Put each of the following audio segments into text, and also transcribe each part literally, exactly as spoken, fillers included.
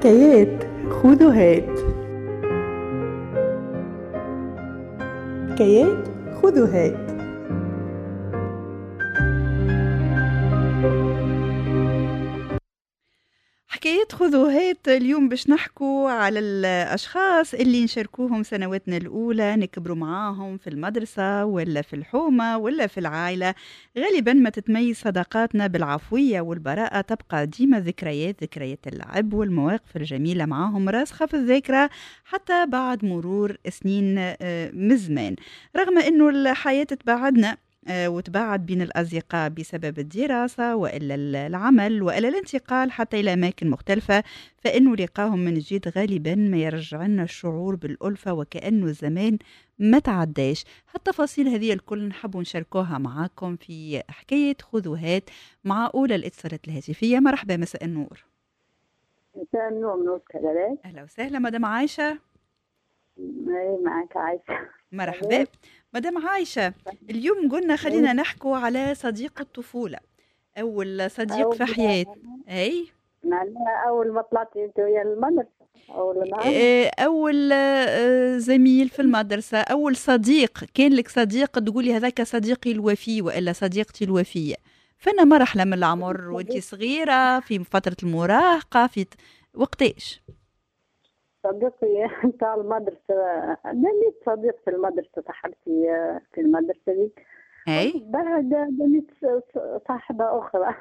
حكايات خذ وهات. حكايات خذ وهات. حكايات خذ وهات. اليوم باش نحكوا على الأشخاص اللي نشاركوهم سنواتنا الأولى، نكبروا معاهم في المدرسة ولا في الحومة ولا في العائلة. غالبا ما تتميز صداقاتنا بالعفوية والبراءة، تبقى ديما ذكريات ذكريات اللعب والمواقف الجميلة معاهم راسخة في الذاكرة حتى بعد مرور سنين من زمان. رغم أنه الحياة تبعدنا وتباعد بين الأصدقاء بسبب الدراسة وإلا العمل وإلا الانتقال حتى إلى أماكن مختلفة، فإنه لقاهم من جديد غالبا ما يرجع لنا الشعور بالألفة وكأنه الزمان ما تعداش. هالتفاصيل هذه الكل نحب نشاركوها معاكم في حكاية خذ وهات مع أولى الاتصالات الهاتفية. مرحبا، مساء النور. مساء النور. نور كذلك. أهلا وسهلا مدام عايشة. اي معك عايشة. مرحبا مدام عايشة. اليوم قلنا خلينا نحكوا على صديق الطفولة، أول صديق أول في حياتي. أي معناها أول ما طلعتي أنت ويا المدرسة، أول نهار. إيه، أول آه، زميل في المدرسة، أول صديق كان لك صديق تقولي هذاك صديقي الوفي وإلا صديقتي الوفية. فأنا مرحلة من العمر وأنت صغيرة في فترة المراهقة في وقتاش؟ صديقي نتاع المدرسة، بنيت صديق في المدرسة، صاحبتي في المدرسة دي. أي بعد بنيت صاحبة أخرى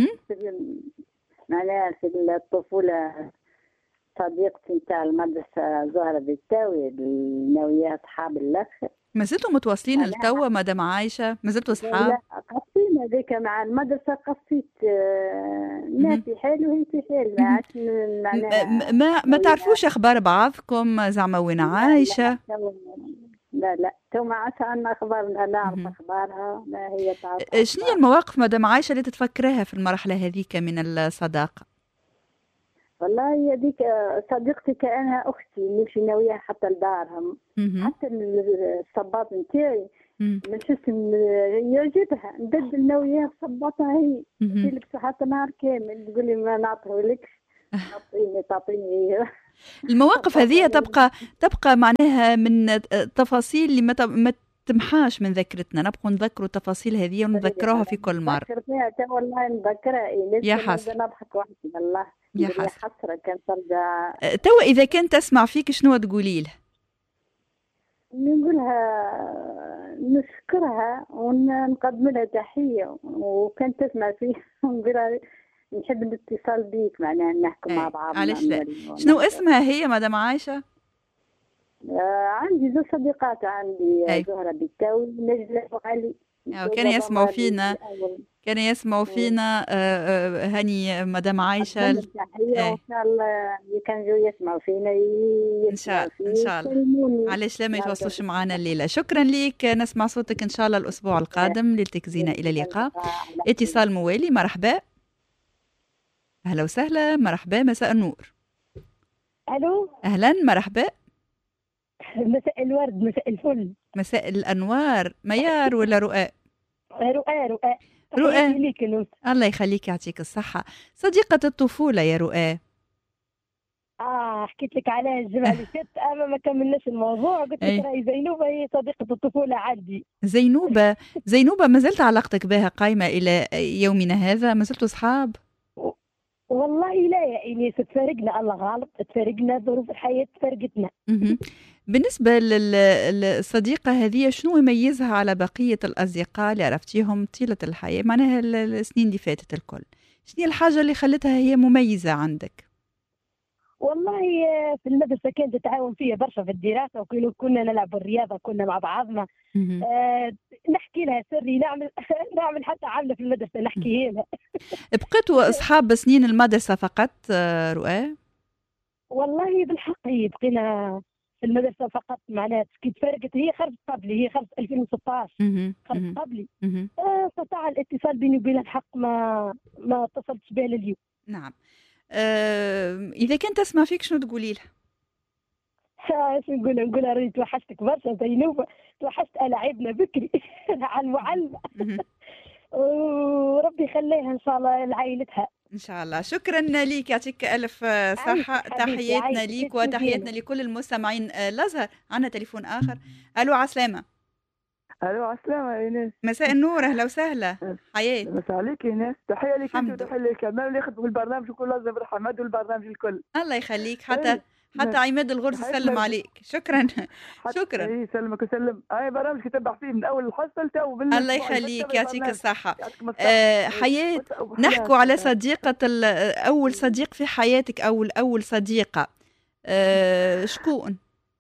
معناها في الطفولة. صديقتي نتاع المدرسة زهرة بالتاوي، الناوية أصحاب الأخ. ما زلتوا متواصلين لتوا مدام عايشة؟ ما زلتوا أصحاب؟ لا، قصينا ذيك مع المدرسة، قصيت أنا في حال وهي في حال. ما عادش معناها ما ما تعرفوش أخبار بعضكم زعما وين عايشة؟ لا لا تو ما عادش عندنا أخبار، نعرف أخبارها ما هي تعرف. شنو هي المواقف مدام عايشة اللي تتفكرها في المرحلة هذيك من الصداقة؟ والله هذيك صديقتي كأنها أختي، نمشي ناوية حتى لدارهم. حتى الصباط نتاعي من اسم يعجبها، ندد ناوية صباطها هي تجيلك حتى نهار كامل تقول لي ما نعطيهولكش، تعطيني تعطيني. المواقف هذه تبقى تبقى معناها من التفاصيل اللي ما تمحاش من ذاكرتنا، نبقى نذكروا التفاصيل هذه ونذكروها في كل مرة. ذكرتها والله نذكرها. يا حسرة نضحك وحدي والله. يا حسرة. حسرة كان ترجع. توا إذا كنت تسمع فيك شنو تقولي له؟ نقولها نشكرها ونقدم لها تحية، وكانت تسمع فيه نقولها نحب الاتصال بيك، معناها نحكي مع بعض. علاش لا؟ شنو اسمها هي مدام عايشة؟ آه عندي زوج صديقات، عندي أي. زهرة بالتاوي ونجلة وعلي. كانوا يسمعوا فينا كانوا يسمعوا فينا آه آه هني مدام عايشة. تحية وإن شاء الله كانوا يسمعوا فينا إن شاء الله إن شاء الله. علاش لا ما يتواصلوش معنا الليلة. شكرا ليك، نسمع صوتك إن شاء الله الأسبوع القادم. لتكزينا إلى اللقاء. اتصال موالي. مرحبا. أهلا وسهلا. مرحبا، مساء النور. ألو. أهلا مرحبا. مساء الورد، مساء الفل، مساء الأنوار. ميار ولا رؤاء؟ رؤاء رؤاء رؤاء. ليك الله يخليك يعطيك الصحة. صديقة الطفولة يا رؤاء. اه حكيت لك عليها الجمعة اللي فاتت، اما ما كملناش الموضوع. قلت لك راهي زينوبة هي صديقة الطفولة عندي. زينوبة زينوبة ما زلت علاقتك بها قائمة إلى يومنا هذا؟ ما زلتوا أصحاب؟ والله لا يا إنيس، تفارقنا الله غالب، تفارقنا ظروف الحياة تفارقتنا. بالنسبة للصديقة هذه شنو يميزها على بقية الأصدقاء اللي عرفتيهم طيلة الحياة، معناها السنين اللي فاتت الكل؟ شنو الحاجة اللي خلتها هي مميزة عندك؟ والله في المدرسة كانت تتعاون فيها برشا في الدراسة، وكنا نلعب الرياضة كنا مع بعضنا. آه نحكي لها سري، نعمل نعمل حتى عملة في المدرسة نحكيها لها. بقيتوا أصحاب سنين المدرسة فقط رؤى؟ والله بالحق هي بقينا في المدرسة فقط، معناها كي تفارقت هي خرجت قبلي، هي خرجت ألفين وستة عشر خرجت قبلي. استطاع آه الاتصال بيني وبينها الحق ما ما اتصلتش بها لليوم. نعم. أه إذا كنت تسمع فيك شنو تقولي لها؟ ايش نقول نقول لها راني توحشتك برشا زينوبة، توحشت ألاعبنا بكري على المعلمة. وربي يخليها إن شاء الله لعائلتها. ان شاء الله. شكرا ليك، يعطيك الف صحه. تحياتنا ليك وتحياتنا لكل المستمعين. الازهر عندنا تليفون اخر. الو عسلامه. الو عسلامه يا ايناس. مساء النور، اهلا وسهلا. حياه. مساء عليك يا ايناس، تحيه لك انت وتحيه للكمال اللي يخدموا في البرنامج وكل لازم بالحمد والبرنامج الكل. الله يخليك. حتى حتى عماد الغرز يسلم عليك. شكرا. شكرا. اي يسلمك ويسلم. اي برنامج كتبع فيه من اول الحصه لتو بالله. الله يخليك، يعطيك الصحه. آه حياه، نحكوا على صديقه اول صديق في حياتك او اول صديقه. آه شكون؟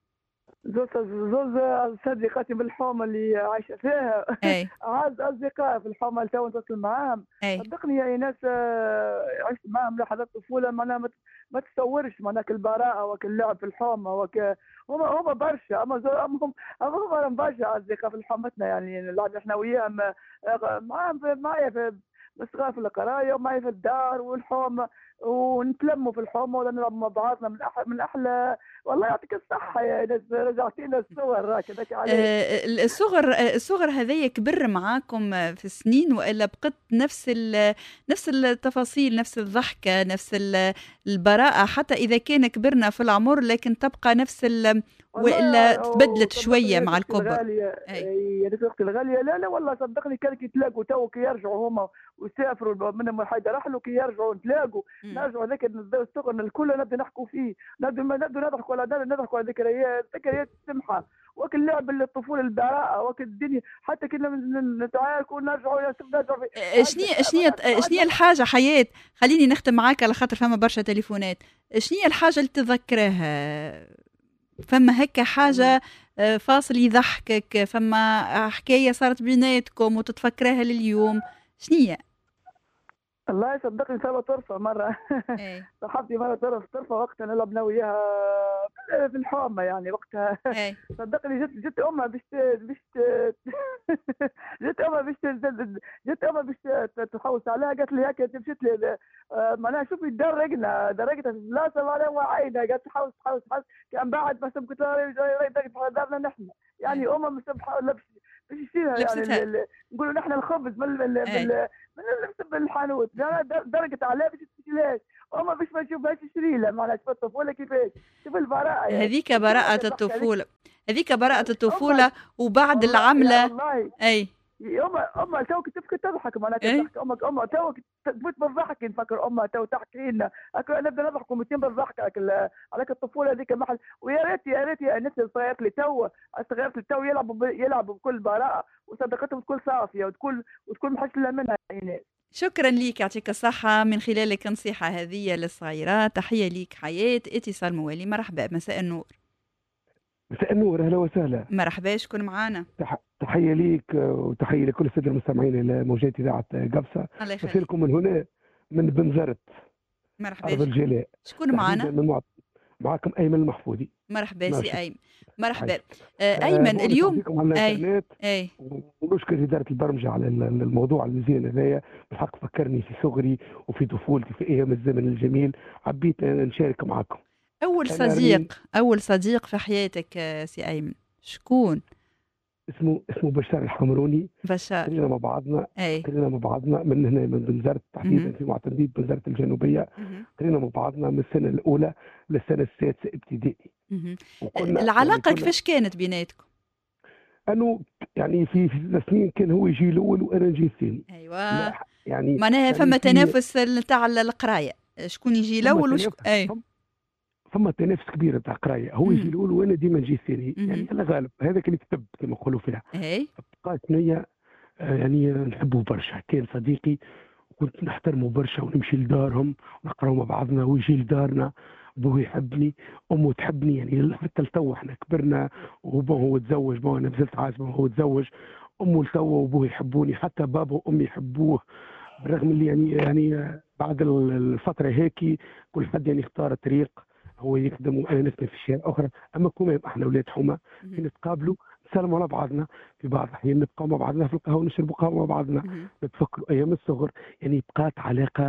زوز زوز صديقاتي بالحومه اللي عايشه فيها. اي اعز اصدقاء في الحومه اللي تو نتصل معاهم. صدقني يا ايناس، عشت معاهم لحظات طفوله معناها ما تتصورش، معناها البراءه وكاللعب في الحومه وك هما هما برشا. اما هم هما هم برشا اصدقاء في حومتنا، يعني نلعب احنا وياهم معاهم معايا في صغار في القرايه ومعي في الدار والحومه، ونتلموا في الحومه ولا نلعب مع بعضنا. من احلى من احلى والله يعطيك الصحه يا ناس، رجعتينا الصور راك هذاك عليك. آه الصغر الصغر هذايا كبر معاكم في السنين ولا بقت نفس نفس التفاصيل، نفس الضحكه، نفس البراءه، حتى اذا كان كبرنا في العمر لكن تبقى نفس والا تبدلت شويه مع الكبر؟ يا اختي الغاليه، لا لا والله صدقني كان كي يتلاقوا تو كي يرجعوا هما ويسافروا منهم حاجه رحلوا كي يرجعوا نتلاقوا نرجعوا هذاك الصغر الكل نبدا نحكوا فيه، نبدا نبدا نضحكوا على نضحكوا على ذكريات ذكريات السمحه وكل لعب الطفوله البراءه وكل الدنيا، حتى كنا نتعاركوا ونرجعوا نرجعوا. شنو شنو شنو الحاجه حياه؟ خليني نختم معاك على خاطر فما برشا تليفونات. شنو الحاجه اللي تذكرها؟ فما هكا حاجة فاصل يضحكك، فما حكاية صارت بيناتكم وتتفكرها لليوم، شنية؟ الله يصدقني سوا طرفة مرة. صاحبتي مرة طرف طرفة وقتها نلعب انا وياها في الحومة يعني وقتها. صدقني جت جت امها باش باش جت امها باش جت امها باش تحوس عليها، قالت لي هكا مشيت لي معناها شوفي درقنا درقتها في البلاصة معناها وعينا، قالت تحوس تحوس تحوس كان بعد ما قلت لها دارنا نحن يعني امها مسبحة ولا باش يصير يعني نقولوا نحن الخبز من من من الحانوت درجت عليها باش تشريهاش هما باش ما نشوفهاش تشري لها معناها شوف الطفوله كيفاش شوف البراءه يعني. هذيك براءة الطفولة، هذيك براءة الطفولة وبعد العملة. اي أمها أمها تو كنت تضحك معناها تضحك أمك أمها تو تموت بالضحك نفكر أمها تو تحكي لنا نبدا نضحك ومتين بالضحك على عليك الطفولة هذيك محل. ويا ريت يا ريت يا الناس الصغيرات اللي تو الصغيرات اللي تو يلعبوا يلعبوا بكل براءة وصداقتهم تكون صافية وتكون وتكون محشلة منها يعني. شكرا ليك، يعطيك الصحة. من خلالك نصيحة هذه للصغيرات. تحية ليك حياة. اتصال موالي. مرحبا، مساء النور. مساء النور، اهلا وسهلا. مرحبا، شكون معانا؟ تحيه ليك وتحيه لكل الساده المستمعين الموجودين في اذاعه قبصه. الله يخليك. لكم من هنا من بنزرت. مرحبا. ارض الجلاء. شكون معانا؟ من معكم ايمن المحفوظي. مرحبا سي ايمن. مرحبا. آه ايمن اليوم اي اي ونشكر اداره البرمجه على الموضوع المزيان هذايا، بالحق فكرني في صغري وفي طفولتي في ايام الزمن الجميل، حبيت نشارك معكم. أول صديق أول صديق في حياتك سي أيمن شكون؟ اسمه اسمه بشار الحمروني. بشار. كلنا مع بعضنا كلنا مع بعضنا من هنا من بنزرت تحديدا في معتمدية بنزرت الجنوبية. كلنا مع بعضنا من السنة الأولى للسنة السادسة ابتدائي. العلاقة كيفاش كانت بيناتكم؟ أنه يعني في في سنين كان هو يجي الأول وأنا نجي الثاني. أيوة. يعني معناها فما تنافس تاع القراية، شكون يجي الأول وشكون أي فما تنافس كبير نتاع قرايه، هو يجي الاول وانا ديما نجي الثاني يعني على غالب هذاك اللي كتب كما نقولوا فيها. اي بقات نية يعني نحبه برشا، كان صديقي وكنت نحترمه برشا ونمشي لدارهم ونقراو مع بعضنا ويجي لدارنا. بوه يحبني، امه تحبني، يعني حتى لتو احنا كبرنا وبوه هو تزوج، بوه انا نزلت عازبه وهو تزوج، امه لتو وبوه يحبوني، حتى بابا وامي يحبوه بالرغم اللي يعني يعني بعد الفتره هيك كل حد يعني اختار طريق، هو يخدم وانا نخدم في الشارع اخرى. اما كمان احنا اولاد حومه نتقابلوا نسلموا على بعضنا، في بعض الاحيان نبقاو مع بعضنا في القهوه نشربوا قهوه مع بعضنا، نتفكروا ايام الصغر، يعني بقات علاقه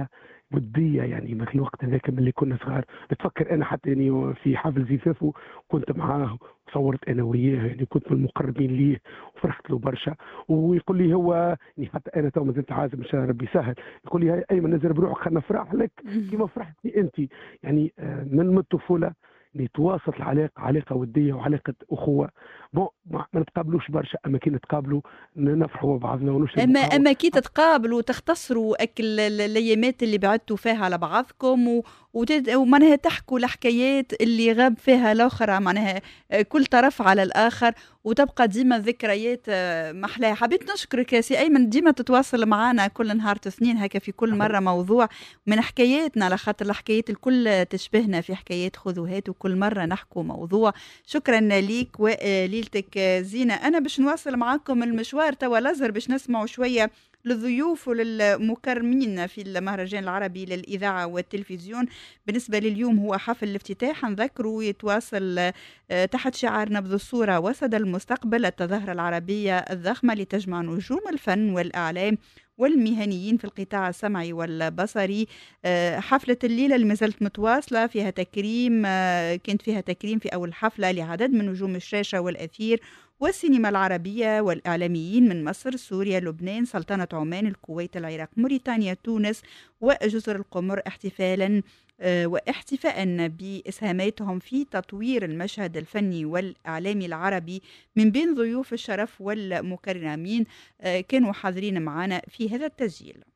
ودية يعني مثل الوقت هذاك ملي كنا صغار. بتفكر أنا حتى يعني في حفل زفافه كنت معاه وصورت أنا وياه، يعني كنت من المقربين ليه وفرحت له برشا. ويقول لي هو يعني حتى أنا تو مازلت عازم إن شاء الله ربي سهل، يقول لي أيمن نزل بروحك خلنا نفرح لك كما فرحتني أنت. يعني من الطفولة نتواصل العلاقة علاقة ودية وعلاقة أخوة. ما نتقابلوش برشا، أما كي نتقابلوا نفرحوا بعضنا ونشربوا. أما أما كي تتقابلوا تختصروا أكل الأيامات اللي بعدتوا فيها على بعضكم و... وتد... ومعناها تحكوا الحكايات اللي غاب فيها الآخر، معناها كل طرف على الآخر، وتبقى ديما ذكريات محلاها. حبيت نشكرك يا سي أيمن، ديما تتواصل معنا كل نهار اثنين هكا في كل مرة موضوع من حكاياتنا، على خاطر الحكايات الكل تشبهنا في حكايات خذوهات وكل مرة نحكوا موضوع. شكرا ليك وليلتك زينة. أنا باش نواصل معاكم المشوار توا لازر باش نسمعوا شوية للضيوف وللمكرمين في المهرجان العربي للإذاعة والتلفزيون. بالنسبة لليوم هو حفل الافتتاح، نذكروا يتواصل تحت شعار نبذ الصورة وسد المستقبل، التظاهرة العربية الضخمة لتجمع نجوم الفن والإعلام والمهنيين في القطاع السمعي والبصري. حفلة الليلة اللي مازالت متواصلة فيها تكريم، كانت فيها تكريم في أول حفلة لعدد من نجوم الشاشة والأثير والسينما العربية والإعلاميين من مصر، سوريا، لبنان، سلطنة عمان، الكويت، العراق، موريتانيا، تونس وجزر القمر، احتفالا واحتفاء بإسهاماتهم في تطوير المشهد الفني والإعلامي العربي. من بين ضيوف الشرف والمكرمين كانوا حاضرين معنا في هذا التسجيل.